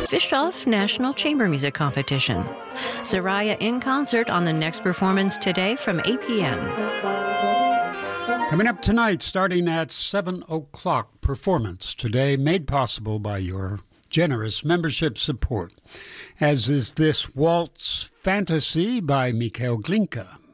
Bischoff National Chamber Music Competition. Soraya in concert on the next performance today from 8 p.m. Coming up tonight, starting at 7 o'clock, performance today made possible by your generous membership support, as is this waltz Fantasy by Mikhail Glinka.